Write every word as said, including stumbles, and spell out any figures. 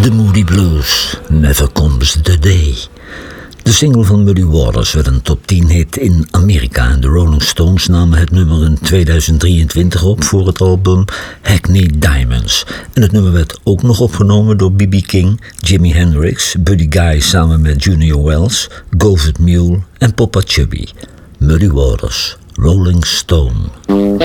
The Moody Blues, Never Comes the Day. De single van Muddy Waters werd een top tien hit in Amerika en de Rolling Stones namen het nummer in tweeduizend drieëntwintig op voor het album Hackney Diamonds. En het nummer werd ook nog opgenomen door B B King, Jimi Hendrix, Buddy Guy samen met Junior Wells, Govert Mule en Papa Chubby. Muddy Waters, Rolling Stone.